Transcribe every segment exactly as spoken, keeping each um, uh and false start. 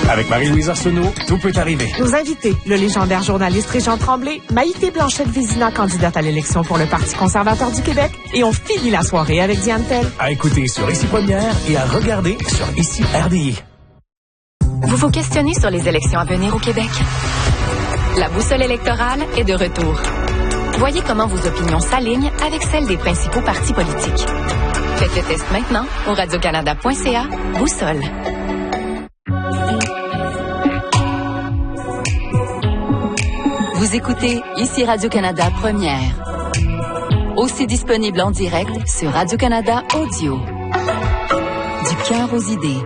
Avec Marie-Louise Arsenault, tout peut arriver. Nos invités, le légendaire journaliste Régent Tremblay, Maïté Blanchette-Vézina, candidate à l'élection pour le Parti conservateur du Québec, et on finit la soirée avec Diane Tell. À écouter sur Ici Première et à regarder sur Ici R D I. Vous vous questionnez sur les élections à venir au Québec? La boussole électorale est de retour. Voyez comment vos opinions s'alignent avec celles des principaux partis politiques. Faites le test maintenant au radio canada point c a, Boussole. Vous écoutez Ici Radio-Canada Première. Aussi disponible en direct sur Radio-Canada Audio. Du cœur aux idées.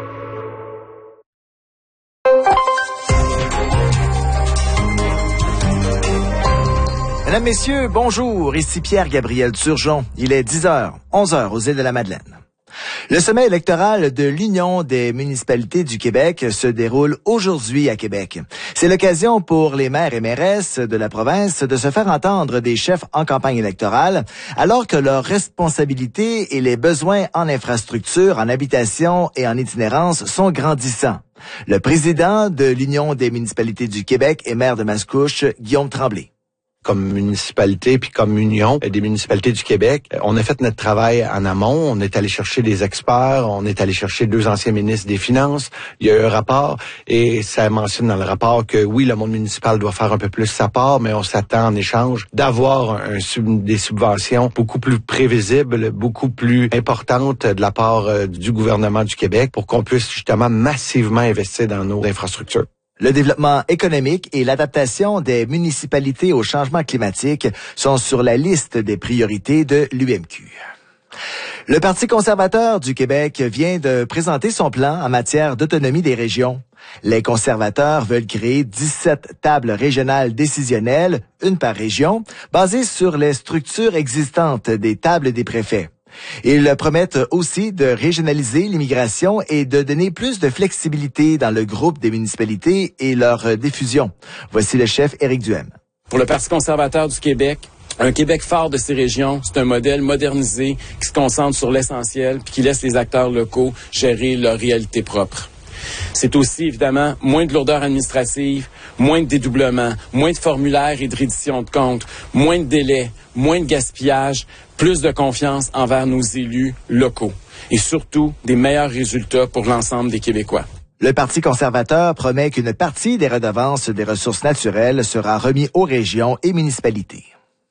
Mesdames, Messieurs, bonjour. Ici Pierre-Gabriel Turgeon. Il est dix heures, onze heures aux Îles-de-la-Madeleine. Le sommet électoral de l'Union des municipalités du Québec se déroule aujourd'hui à Québec. C'est l'occasion pour les maires et mairesses de la province de se faire entendre des chefs en campagne électorale, alors que leurs responsabilités et les besoins en infrastructure, en habitation et en itinérance sont grandissants. Le président de l'Union des municipalités du Québec et maire de Mascouche, Guillaume Tremblay. Comme municipalité puis comme union des municipalités du Québec, on a fait notre travail en amont. On est allé chercher des experts, on est allé chercher deux anciens ministres des Finances. Il y a eu un rapport et ça mentionne dans le rapport que oui, le monde municipal doit faire un peu plus sa part, mais on s'attend en échange d'avoir un, un, des subventions beaucoup plus prévisibles, beaucoup plus importantes de la part euh, du gouvernement du Québec pour qu'on puisse justement massivement investir dans nos infrastructures. Le développement économique et l'adaptation des municipalités au changement climatique sont sur la liste des priorités de l'U M Q. Le Parti conservateur du Québec vient de présenter son plan en matière d'autonomie des régions. Les conservateurs veulent créer dix-sept tables régionales décisionnelles, une par région, basées sur les structures existantes des tables des préfets. Ils promettent aussi de régionaliser l'immigration et de donner plus de flexibilité dans le groupe des municipalités et leur diffusion. Voici le chef Éric Duhem. Pour le Parti conservateur du Québec, un Québec fort de ces régions, c'est un modèle modernisé qui se concentre sur l'essentiel puis qui laisse les acteurs locaux gérer leur réalité propre. C'est aussi, évidemment, moins de lourdeur administrative, moins de dédoublement, moins de formulaires et de reddition de comptes, moins de délais, moins de gaspillage, plus de confiance envers nos élus locaux et surtout des meilleurs résultats pour l'ensemble des Québécois. Le Parti conservateur promet qu'une partie des redevances des ressources naturelles sera remise aux régions et municipalités.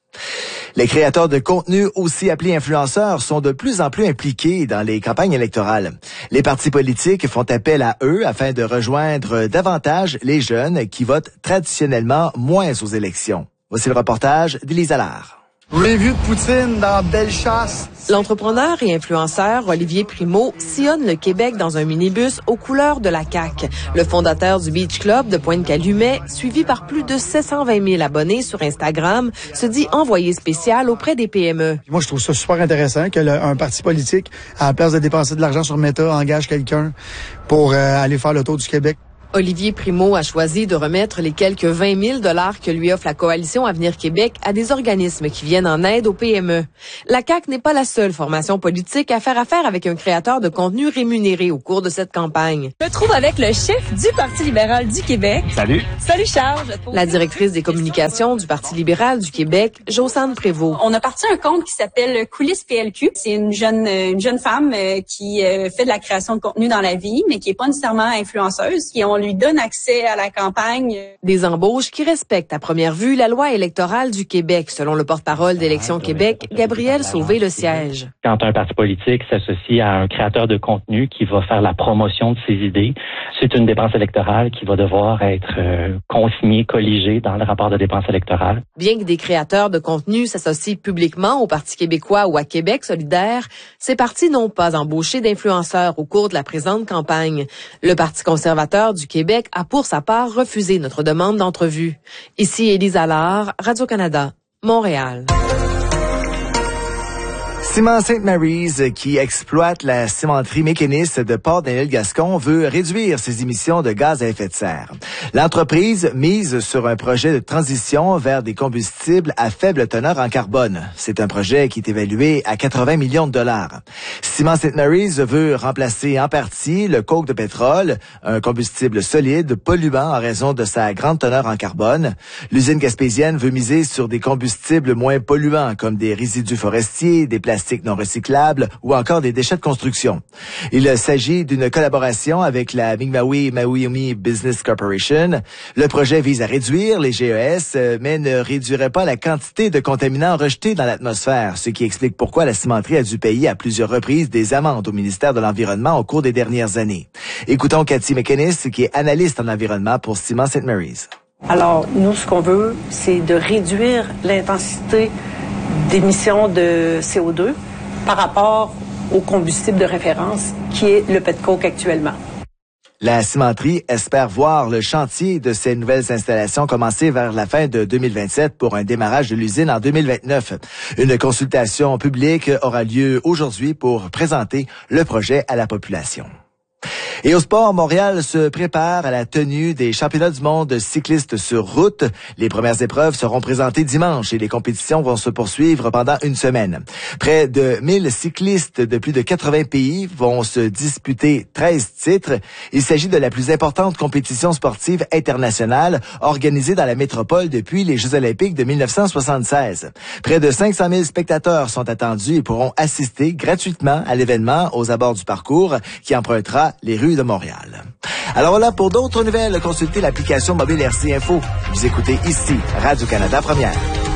Les créateurs de contenu, aussi appelés influenceurs, sont de plus en plus impliqués dans les campagnes électorales. Les partis politiques font appel à eux afin de rejoindre davantage les jeunes qui votent traditionnellement moins aux élections. Voici le reportage d'Élise Allard. Review de Poutine dans Bellechasse. L'entrepreneur et influenceur Olivier Primo sillonne le Québec dans un minibus aux couleurs de la C A Q. Le fondateur du Beach Club de Pointe-Calumet, suivi par plus de sept cent vingt mille abonnés sur Instagram, se dit envoyé spécial auprès des P M E. Moi, je trouve ça super intéressant que le, un parti politique, à la place de dépenser de l'argent sur Meta, engage quelqu'un pour euh, aller faire le tour du Québec. Olivier Primo a choisi de remettre les quelques vingt mille dollars que lui offre la Coalition Avenir Québec à des organismes qui viennent en aide aux P M E. La C A Q n'est pas la seule formation politique à faire affaire avec un créateur de contenu rémunéré au cours de cette campagne. Je me trouve avec le chef du Parti libéral du Québec. Salut. Salut Charles. La directrice des communications du Parti libéral du Québec, Josane Prévost. On a parti un compte qui s'appelle Coulisses P L Q. C'est une jeune une jeune femme qui fait de la création de contenu dans la vie, mais qui est pas nécessairement influenceuse, qui ont lui donne accès à la campagne. Des embauches qui respectent à première vue la loi électorale du Québec, selon le porte-parole d'Élections Québec, Gabriel Sauvé-Le-Siège. Quand un parti politique s'associe à un créateur de contenu qui va faire la promotion de ses idées, c'est une dépense électorale qui va devoir être euh, consignée, colligée dans le rapport de dépenses électorales. Bien que des créateurs de contenu s'associent publiquement au Parti québécois ou à Québec solidaire, ces partis n'ont pas embauché d'influenceurs au cours de la présente campagne. Le Parti conservateur du Québec a pour sa part refusé notre demande d'entrevue. Ici Élise Allard, Radio-Canada, Montréal. Ciment Saint Mary's, qui exploite la cimenterie mécaniste de Port-Daniel-Gascon, veut réduire ses émissions de gaz à effet de serre. L'entreprise mise sur un projet de transition vers des combustibles à faible teneur en carbone. C'est un projet qui est évalué à quatre-vingts millions de dollars. Ciment Saint Mary's veut remplacer en partie le coke de pétrole, un combustible solide, polluant en raison de sa grande teneur en carbone. L'usine gaspésienne veut miser sur des combustibles moins polluants, comme des résidus forestiers, des plastiques non recyclables ou encore des déchets de construction. Il s'agit d'une collaboration avec la Mi'kmaq Maui Business Corporation. Le projet vise à réduire les G E S, mais ne réduirait pas la quantité de contaminants rejetés dans l'atmosphère, ce qui explique pourquoi la cimenterie a dû payer à plusieurs reprises des amendes au ministère de l'Environnement au cours des dernières années. Écoutons Cathy McInnes, qui est analyste en environnement pour Ciment Saint Mary's. Alors, nous, ce qu'on veut, c'est de réduire l'intensité d'émissions de C O deux par rapport au combustible de référence qui est le petcoke actuellement. La cimenterie espère voir le chantier de ces nouvelles installations commencer vers la fin de deux mille vingt-sept pour un démarrage de l'usine en deux mille vingt-neuf. Une consultation publique aura lieu aujourd'hui pour présenter le projet à la population. Et au sport, Montréal se prépare à la tenue des championnats du monde cyclistes sur route. Les premières épreuves seront présentées dimanche et les compétitions vont se poursuivre pendant une semaine. Près de mille cyclistes de plus de quatre-vingts pays vont se disputer treize titres. Il s'agit de la plus importante compétition sportive internationale organisée dans la métropole depuis les Jeux olympiques de mille neuf cent soixante-seize. Près de cinq cent mille spectateurs sont attendus et pourront assister gratuitement à l'événement aux abords du parcours qui empruntera les rues de Montréal. Alors voilà, pour d'autres nouvelles, consultez l'application mobile R C Info. Vous écoutez ici Radio-Canada Première.